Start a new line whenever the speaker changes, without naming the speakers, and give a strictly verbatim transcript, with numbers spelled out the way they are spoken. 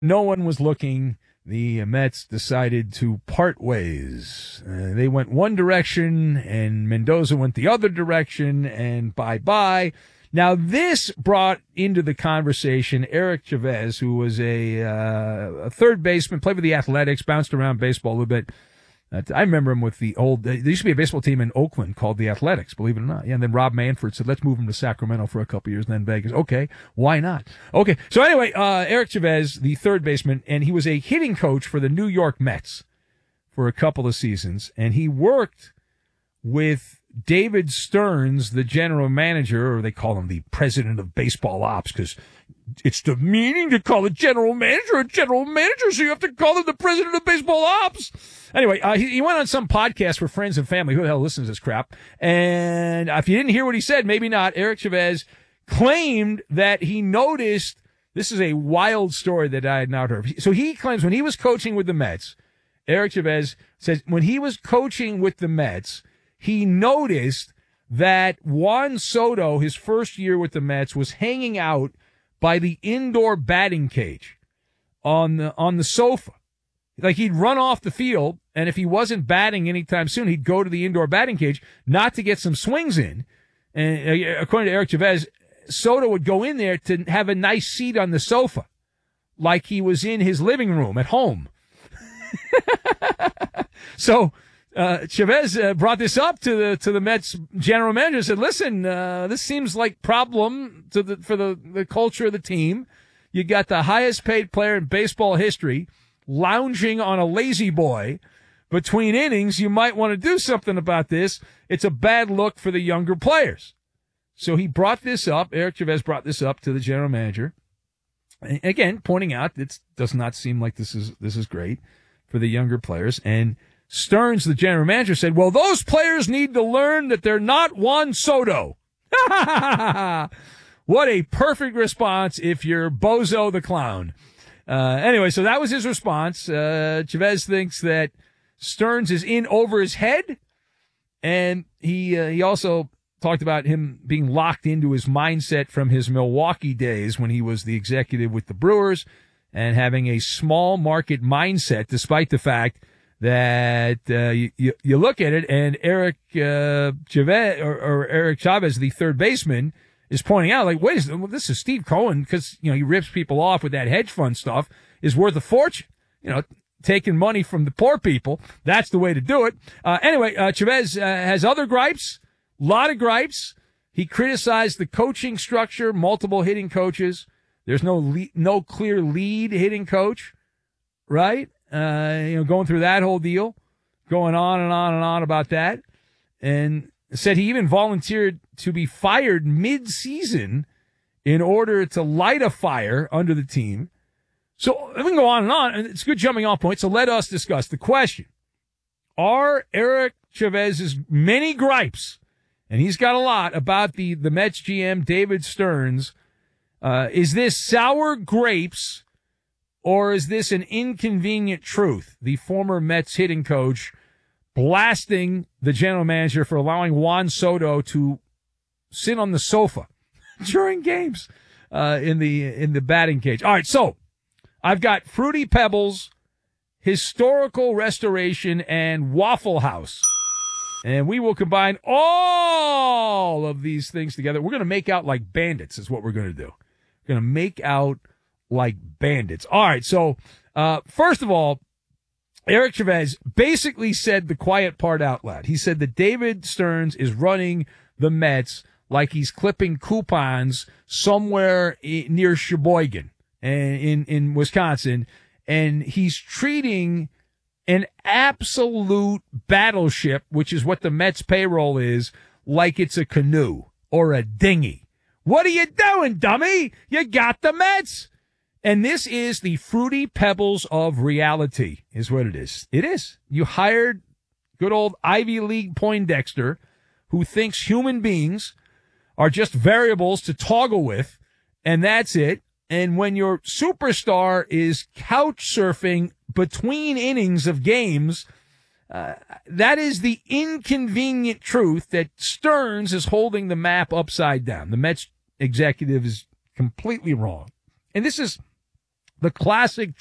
no one was looking. The Mets decided to part ways. Uh, they went one direction, and Mendoza went the other direction, and bye-bye. Now, this brought into the conversation Eric Chavez, who was a, uh, a third baseman, played with the Athletics, bounced around baseball a little bit. Uh, I remember him with the old, there used to be a baseball team in Oakland called the Athletics, believe it or not. Yeah, and then Rob Manfred said, let's move him to Sacramento for a couple of years, and then Vegas. Okay, why not? Okay, so anyway, uh, Eric Chavez, the third baseman, and he was a hitting coach for the New York Mets for a couple of seasons, and he worked with David Stearns, the general manager, or they call him the president of baseball ops, because it's demeaning to call a general manager a general manager, so you have to call him the president of baseball ops. Anyway, uh, he, he went on some podcast for friends and family. Who the hell listens to this crap? And if you didn't hear what he said, maybe not. Eric Chavez claimed that he noticed, this is a wild story that I had not heard. So he claims when he was coaching with the Mets, Eric Chavez says when he was coaching with the Mets, he noticed that Juan Soto, his first year with the Mets, was hanging out by the indoor batting cage on the on the sofa. Like he'd run off the field, and if he wasn't batting anytime soon, he'd go to the indoor batting cage, not to get some swings in. And according to Eric Chavez, Soto would go in there to have a nice seat on the sofa, like he was in his living room at home. So uh, Chavez uh, brought this up to the to the Mets general manager and said, listen, uh, this seems like problem to the for the, the culture of the team. You got the highest paid player in baseball history lounging on a lazy boy between innings. You might want to do something about this. It's a bad look for the younger players. So he brought this up. Eric Chavez brought this up to the general manager. And again, pointing out it does not seem like this is this is great for the younger players. And Stearns, the general manager, said, well, those players need to learn that they're not Juan Soto. What a perfect response if you're Bozo the Clown. Uh, anyway, so that was his response. Uh, Chavez thinks that Stearns is in over his head. And he, uh, he also talked about him being locked into his mindset from his Milwaukee days when he was the executive with the Brewers and having a small market mindset, despite the fact that uh, you, you, you look at it and Eric uh, Chavez or, or Eric Chavez, the third baseman, is pointing out, like, wait a second, well, this is Steve Cohen, because, you know, he rips people off with that hedge fund stuff, is worth a fortune. You know, taking money from the poor people. That's the way to do it. Uh, anyway, uh, Chavez uh, has other gripes, a lot of gripes. He criticized the coaching structure, multiple hitting coaches. There's no le- no clear lead hitting coach, right? Uh, you know, going through that whole deal, going on and on and on about that. And said he even volunteered to be fired mid-season in order to light a fire under the team. So we can go on and on, and it's a good jumping off point. So let us discuss the question. Are Eric Chavez's many gripes, and he's got a lot, about the, the Mets G M, David Stearns, uh, is this sour grapes, or is this an inconvenient truth? The former Mets hitting coach blasting the general manager for allowing Juan Soto to sit on the sofa during games uh, in the in the batting cage. All right, so I've got Fruity Pebbles, Historical Restoration, and Waffle House. And we will combine all of these things together. We're going to make out like bandits is what we're going to do. We're going to make out like bandits. All right, so uh, first of all, Eric Chavez basically said the quiet part out loud. He said that David Stearns is running the Mets like he's clipping coupons somewhere near Sheboygan in, in Wisconsin, and he's treating an absolute battleship, which is what the Mets payroll is, like it's a canoe or a dinghy. What are you doing, dummy? You got the Mets. And this is the Fruity Pebbles of reality, is what it is. It is. You hired good old Ivy League Poindexter, who thinks human beings are just variables to toggle with, and that's it. And when your superstar is couch surfing between innings of games, uh, that is the inconvenient truth that Stearns is holding the map upside down. The Mets executive is completely wrong. And this is the classic